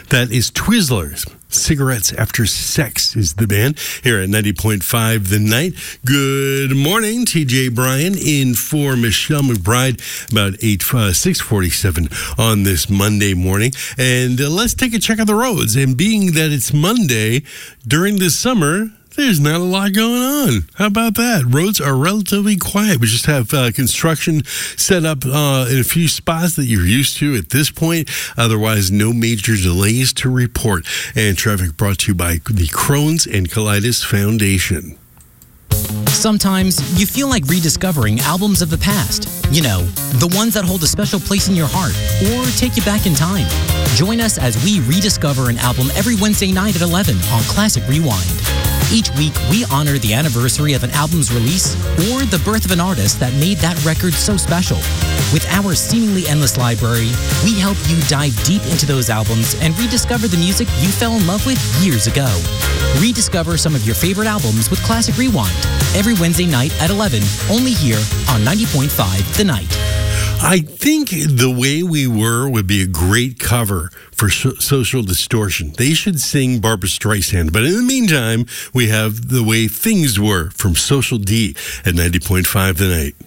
That is Twizzlers. Cigarettes After Sex is the band here at 90.5 The Night. Good morning, TJ Bryan in for Michelle McBride about 6:47 on this Monday morning. And let's take a check of the roads. And being that it's Monday during the summer, there's not a lot going on. How about that? Roads are relatively quiet. We just have construction set up in a few spots that you're used to at this point. Otherwise, no major delays to report. And traffic brought to you by the Crohn's and Colitis Foundation. Sometimes you feel like rediscovering albums of the past. You know, the ones that hold a special place in your heart or take you back in time. Join us as we rediscover an album every Wednesday night at 11 on Classic Rewind. Each week, we honor the anniversary of an album's release or the birth of an artist that made that record so special. With our seemingly endless library, we help you dive deep into those albums and rediscover the music you fell in love with years ago. Rediscover some of your favorite albums with Classic Rewind every Wednesday night at 11, only here on 90.5 The Night. I think The Way We Were would be a great cover for Social Distortion. They should sing Barbra Streisand. But in the meantime, we have The Way Things Were from Social D at 90.5 The Night.